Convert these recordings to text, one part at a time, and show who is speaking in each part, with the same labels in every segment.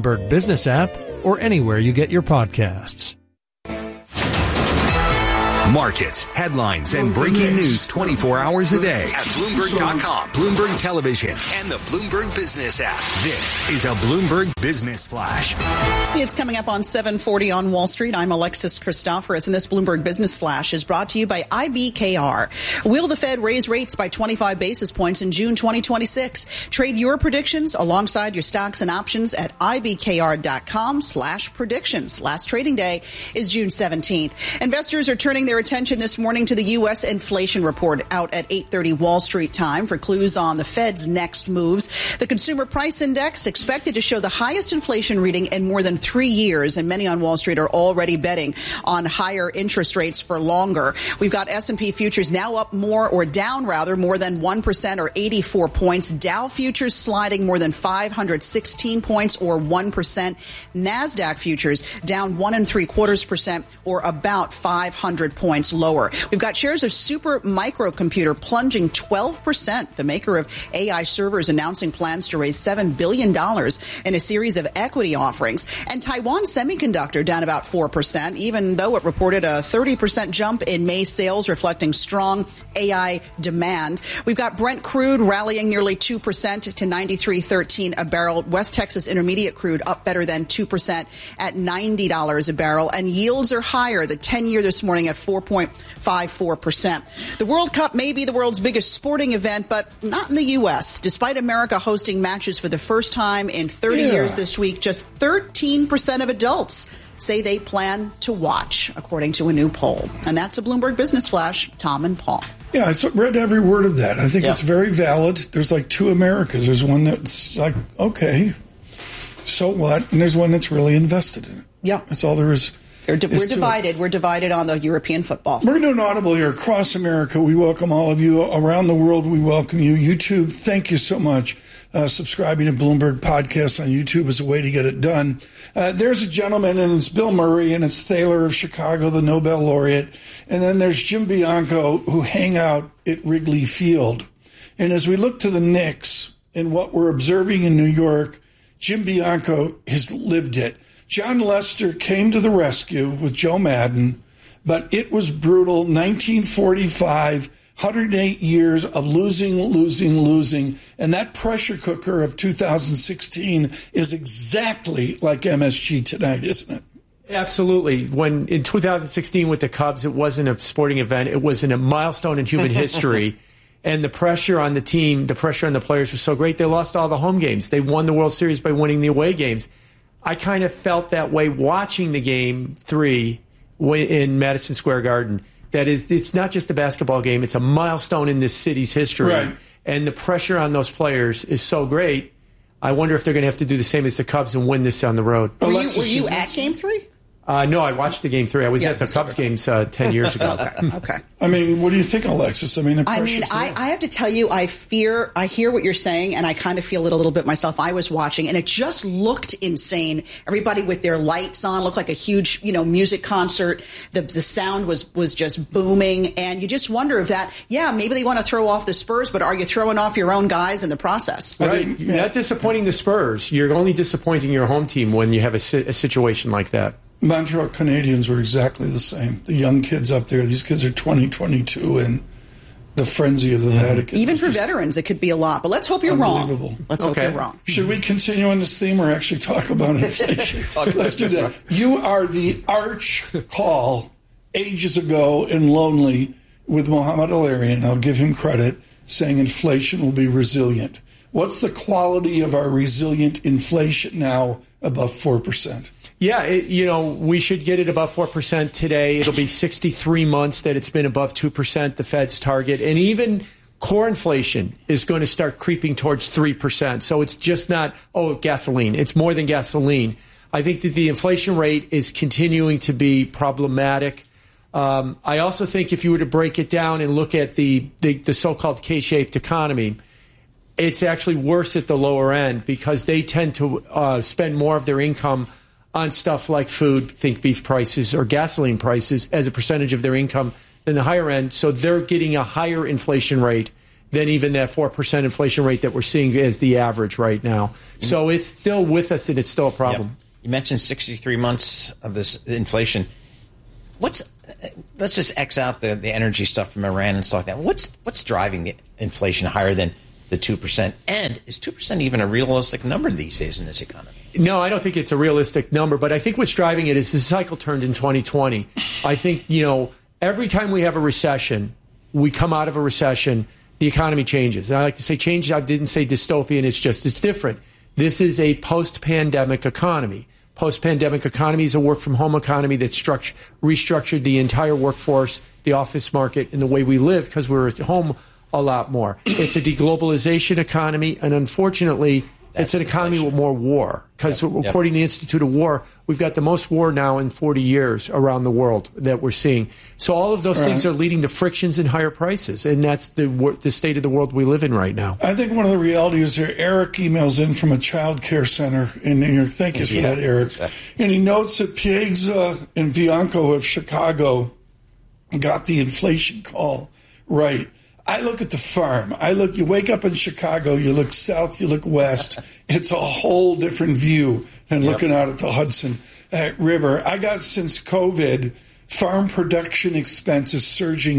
Speaker 1: Bloomberg Business app or anywhere you get your podcasts.
Speaker 2: Markets, headlines, and breaking news 24 hours a day at Bloomberg.com, Bloomberg Television, and the Bloomberg Business app. This is a Bloomberg Business Flash.
Speaker 3: It's coming up on 740 on Wall Street. I'm Alexis Christoforous, and this Bloomberg Business Flash is brought to you by IBKR. Will the Fed raise rates by 25 basis points in June 2026? Trade your predictions alongside your stocks and options at IBKR.com/predictions. Last trading day is June 17th. Investors are turning their attention this morning to the U.S. inflation report out at 8:30 Wall Street time for clues on the Fed's next moves. The Consumer Price Index expected to show the highest inflation reading in more than 3 years, and many on Wall Street are already betting on higher interest rates for longer. We've got S&P futures now up more than 1% or 84 points. Dow futures sliding more than 516 points or 1%. NASDAQ futures down 1 3/4% or about 500 points lower. We've got shares of Super Microcomputer plunging 12%. The maker of AI servers announcing plans to raise $7 billion in a series of equity offerings. And Taiwan Semiconductor down about 4%, even though it reported a 30% jump in May sales, reflecting strong AI demand. We've got Brent crude rallying nearly 2% to 93.13 a barrel. West Texas Intermediate crude up better than 2% at $90 a barrel. And yields are higher. The 10-year this morning at 4.54%. The World Cup may be the world's biggest sporting event, but not in the U.S. Despite America hosting matches for the first time in 30 years this week, just 13% of adults say they plan to watch, according to a new poll. And that's a Bloomberg Business Flash. Tom and Paul.
Speaker 4: Yeah, I read every word of that. I think it's very valid. There's like two Americas. There's one that's like, okay, so what? And there's one that's really invested in it.
Speaker 3: Yeah.
Speaker 4: That's all there is.
Speaker 3: We're divided. We're divided on the European football.
Speaker 4: We're doing Audible here across America. We welcome all of you. Around the world, we welcome you. YouTube, thank you so much. Subscribing to Bloomberg Podcast on YouTube is a way to get it done. There's a gentleman, and it's Bill Murray, and it's Thaler of Chicago, the Nobel laureate. And then there's Jim Bianco, who hang out at Wrigley Field. And as we look to the Knicks and what we're observing in New York, Jim Bianco has lived it. John Lester came to the rescue with Joe Madden, but it was brutal. 1945, 108 years of losing. And that pressure cooker of 2016 is exactly like MSG tonight, isn't it?
Speaker 5: Absolutely. When in 2016 with the Cubs, it wasn't a sporting event. It was a milestone in human history. And the pressure on the team, the pressure on the players was so great. They lost all the home games. They won the World Series by winning the away games. I kind of felt that way watching the game 3 in Madison Square Garden. That is, it's not just a basketball game. It's a milestone in this city's history. Right. And the pressure on those players is so great. I wonder if they're going to have to do the same as the Cubs and win this on the road.
Speaker 3: Were you at Game 3?
Speaker 5: No, I watched the Game 3. I was at the Cubs games 10 years ago.
Speaker 3: Okay.
Speaker 4: I mean, what do you think, Alexis?
Speaker 3: I have to tell you, I hear what you're saying, and I kind of feel it a little bit myself. I was watching, and it just looked insane. Everybody with their lights on looked like a huge, music concert. The sound was just booming, and you just wonder if that, maybe they want to throw off the Spurs, but are you throwing off your own guys in the process?
Speaker 5: Right. You're not disappointing the Spurs. You're only disappointing your home team when you have a situation like that.
Speaker 4: Montreal Canadiens were exactly the same. The young kids up there, these kids are 20, 22, and the frenzy of the Vatican.
Speaker 3: Even for veterans, it could be a lot. But let's hope you're wrong. Let's hope you're wrong.
Speaker 4: Should we continue on this theme or actually talk about inflation? Let's do that. You are the arch call ages ago in Lonely with Mohamed El-Erian. I'll give him credit, saying inflation will be resilient. What's the quality of our resilient inflation now above 4%?
Speaker 5: Yeah, we should get it above 4% today. It'll be 63 months that it's been above 2%, the Fed's target. And even core inflation is going to start creeping towards 3%. So it's just not, gasoline. It's more than gasoline. I think that the inflation rate is continuing to be problematic. I also think if you were to break it down and look at the so-called K-shaped economy, it's actually worse at the lower end because they tend to spend more of their income on stuff like food, think beef prices or gasoline prices as a percentage of their income than the higher end. So they're getting a higher inflation rate than even that 4% inflation rate that we're seeing as the average right now. So it's still with us, and it's still a problem.
Speaker 6: Yep. You mentioned 63 months of this inflation. Let's just X out the energy stuff from Iran and stuff like that. What's driving the inflation higher than the 2%? And is 2% even a realistic number these days in this economy?
Speaker 5: No, I don't think it's a realistic number, but I think what's driving it is the cycle turned in 2020. I think, every time we have a recession, we come out of a recession, the economy changes. And I like to say change, I didn't say dystopian, it's different. This is a post-pandemic economy. Post-pandemic economy is a work-from-home economy that restructured the entire workforce, the office market, and the way we live because we're at home a lot more. It's a deglobalization economy, and unfortunately, it's an economy with more war. Because according to the Institute of War, we've got the most war now in 40 years around the world that we're seeing. So all of those things are leading to frictions and higher prices, and that's the state of the world we live in right now.
Speaker 4: I think one of the realities here, Eric emails in from a child care center in New York. Thank you for that, Eric. And he notes that Piegza and Bianco of Chicago got the inflation call right. I look at the farm. You wake up in Chicago, you look south, you look west. It's a whole different view than looking out at the Hudson River. I got, since COVID, farm production expenses surging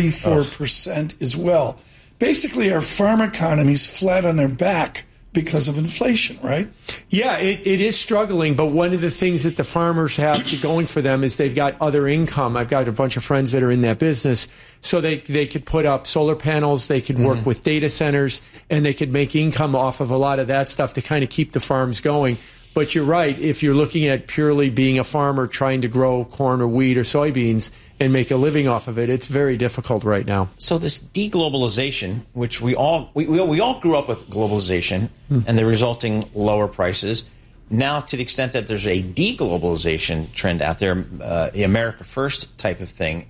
Speaker 4: 34% as well. Basically, our farm economy's flat on their back because of inflation, right?
Speaker 5: Yeah, it is struggling, but one of the things that the farmers have going for them is they've got other income. I've got a bunch of friends that are in that business, so they could put up solar panels, they could work with data centers, and they could make income off of a lot of that stuff to kind of keep the farms going. But you're right, if you're looking at purely being a farmer trying to grow corn or wheat or soybeans and make a living off of it, it's very difficult right now.
Speaker 6: So this deglobalization, which we all grew up with globalization and the resulting lower prices, now to the extent that there's a deglobalization trend out there, the America First type of thing,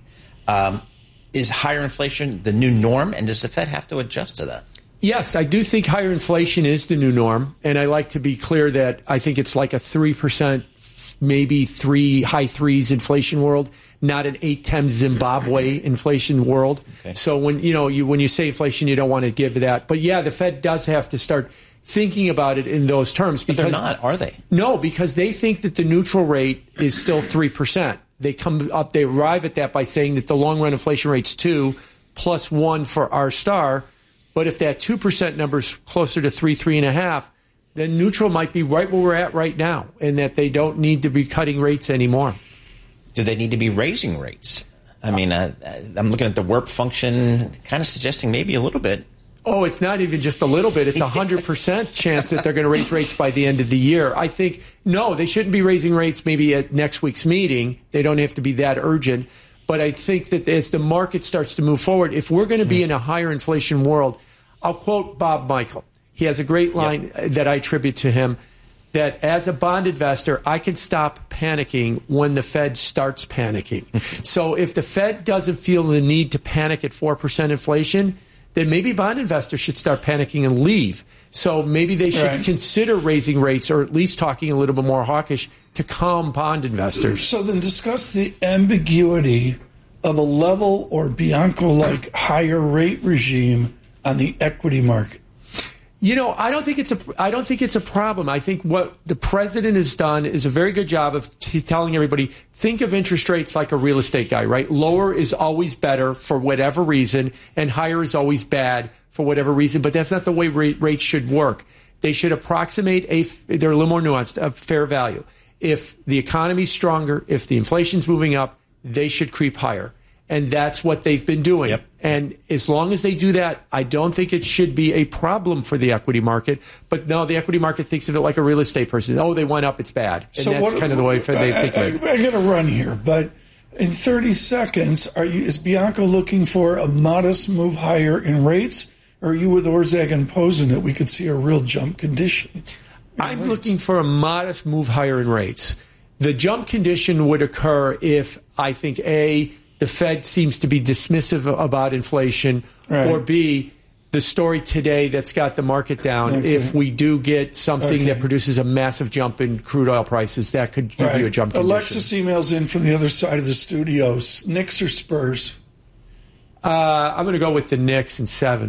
Speaker 6: is higher inflation the new norm, and does the Fed have to adjust to that?
Speaker 5: Yes, I do think higher inflation is the new norm, and I like to be clear that I think it's like a 3%, maybe high threes inflation world, not an 8-10 Zimbabwe inflation world. Okay. So when you say inflation, you don't want to give that. But yeah, the Fed does have to start thinking about it in those terms.
Speaker 6: But they're not, are they?
Speaker 5: No, because they think that the neutral rate is still 3%. They arrive at that by saying that the long run inflation rate's 2 plus 1 for our star. But if that 2% number is closer to 3.5, then neutral might be right where we're at right now, and that they don't need to be cutting rates anymore.
Speaker 6: Do they need to be raising rates? I mean, I'm looking at the WERP function, kind of suggesting maybe a little bit.
Speaker 5: Oh, it's not even just a little bit. It's 100% chance that they're going to raise rates by the end of the year. I think, no, they shouldn't be raising rates maybe at next week's meeting. They don't have to be that urgent. But I think that as the market starts to move forward, if we're going to be in a higher inflation world, I'll quote Bob Michael. He has a great line that I attribute to him, that as a bond investor, I can stop panicking when the Fed starts panicking. So if the Fed doesn't feel the need to panic at 4% inflation, then maybe bond investors should start panicking and leave. So maybe they should consider raising rates, or at least talking a little bit more hawkish to calm bond investors.
Speaker 4: So then discuss the ambiguity of a level or Bianco-like higher rate regime on the equity market.
Speaker 5: I don't think it's a problem. I think what the president has done is a very good job of telling everybody, think of interest rates like a real estate guy, right? Lower is always better for whatever reason, and higher is always bad for whatever reason. But that's not the way rates should work. They should approximate they're a little more nuanced, a fair value. If the economy's stronger, if the inflation's moving up, they should creep higher. And that's what they've been doing. Yep. And as long as they do that, I don't think it should be a problem for the equity market. But no, the equity market thinks of it like a real estate person. Oh, they went up, it's bad. And so that's kind of the way they think of it.
Speaker 4: I got to run here, but in 30 seconds, is Bianco looking for a modest move higher in rates? Or are you with Orszag and Posen that we could see a real jump condition?
Speaker 5: I'm looking for a modest move higher in rates. The jump condition would occur if I think, A, the Fed seems to be dismissive about inflation, or B, the story today that's got the market down. Okay. If we do get something that produces a massive jump in crude oil prices, that could give you a jump condition.
Speaker 4: Alexis emails in from the other side of the studio. Knicks or Spurs?
Speaker 5: I'm going to go with the Knicks in 7.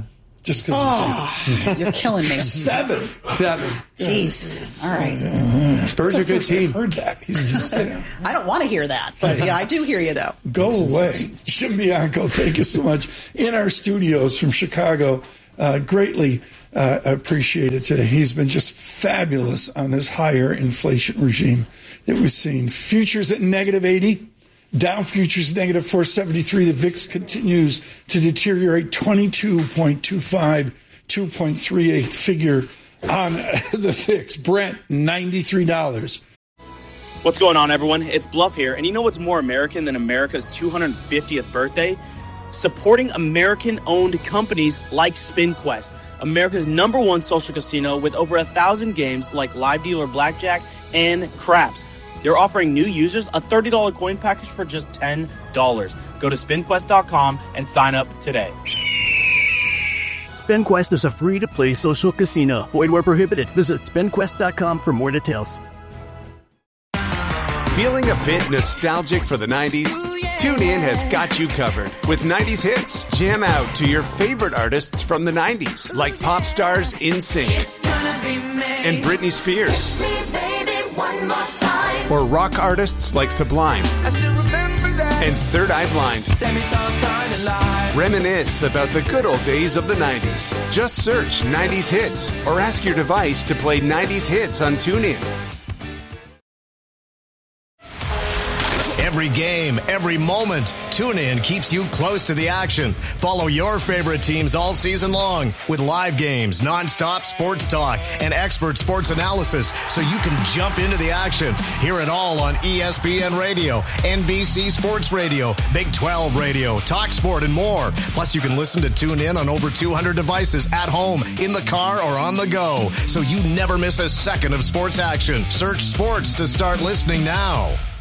Speaker 4: Just because
Speaker 3: you're killing me.
Speaker 4: 7.
Speaker 3: Jeez. All right.
Speaker 5: Spurs are a good team.
Speaker 4: I heard that. He's just,
Speaker 3: I don't want to hear that, but yeah, I do hear you though.
Speaker 4: Go away. Jim Bianco, thank you so much. In our studios from Chicago, greatly appreciated today. He's been just fabulous on this higher inflation regime that we've seen. Futures at negative 80. Dow futures negative 473. The VIX continues to deteriorate, 22.25, 2.38 figure on the VIX. Brent, $93.
Speaker 7: What's going on, everyone? It's Bluff here. And you know what's more American than America's 250th birthday? Supporting American-owned companies like SpinQuest, America's #1 social casino with over 1,000 games like Live Dealer Blackjack and Craps. They're offering new users a $30 coin package for just $10. Go to SpinQuest.com and sign up today.
Speaker 8: SpinQuest is a free-to-play social casino. Void where prohibited. Visit SpinQuest.com for more details.
Speaker 9: Feeling a bit nostalgic for the 90s? TuneIn has got you covered with 90s hits. Jam out to your favorite artists from the 90s, like pop stars NSYNC and Britney Spears. One more time. Or rock artists like Sublime and Third Eye Blind. Reminisce about the good old days of the 90s. Just search 90s hits or ask your device to play 90s hits on TuneIn.
Speaker 10: Every game, every moment, TuneIn keeps you close to the action. Follow your favorite teams all season long with live games, nonstop sports talk, and expert sports analysis so you can jump into the action. Hear it all on ESPN Radio, NBC Sports Radio, Big 12 Radio, TalkSport, and more. Plus, you can listen to TuneIn on over 200 devices at home, in the car, or on the go, so you never miss a second of sports action. Search sports to start listening now.